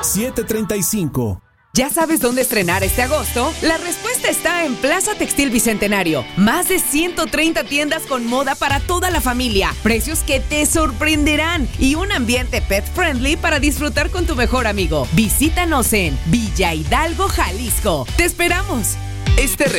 735. ¿Ya sabes dónde estrenar este agosto? La respuesta está en Plaza Textil Bicentenario. Más de 130 tiendas con moda para toda la familia, precios que te sorprenderán y un ambiente pet friendly para disfrutar con tu mejor amigo. Visítanos en Villa Hidalgo, Jalisco. ¡Te esperamos! Este